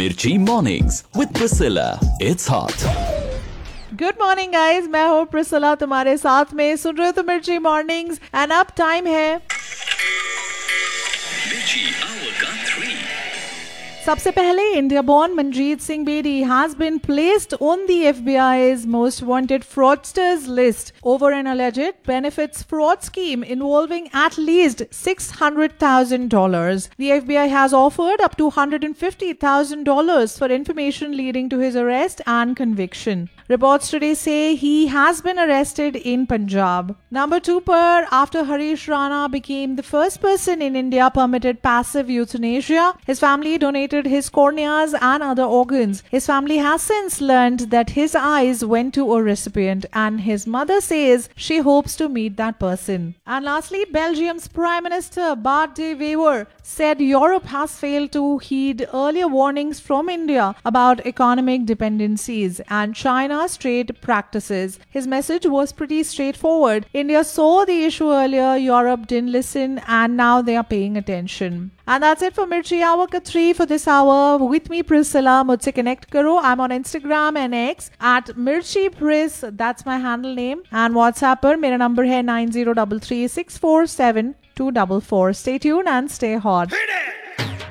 Mirchi Mornings with Priscilla. It's hot. Good morning guys, मैं हूँ Priscilla तुम्हारे साथ में। सुन रहे हो तो मिर्ची मॉर्निंग्स एंड अब टाइम है सबसे पहले India born Manjeet Singh Bedi has been placed on the FBI's most wanted fraudsters list over an alleged benefits fraud scheme involving at least $600,000. The FBI has offered up to $150,000 for information leading to his arrest and conviction. Reports today say he has been arrested in Punjab. Number 2 per after Harish Rana became the first person in India permitted passive euthanasia. His family donated his corneas and other organs. His family has since learned that his eyes went to a recipient and his mother says she hopes to meet that person. And lastly, Belgium's Prime Minister Bart de Wever said Europe has failed to heed earlier warnings from India about economic dependencies and China's trade practices. His message was pretty straightforward. India saw the issue earlier, Europe didn't listen, and now they are paying attention. And that's it for Mirchi Hour ka 3 for this hour. With me, Priscilla. Mujhse connect karo. I'm on Instagram and X at Mirchi Pris. That's my handle name. And WhatsApp पर मेरा number है 9033647244. Stay tuned and stay hot.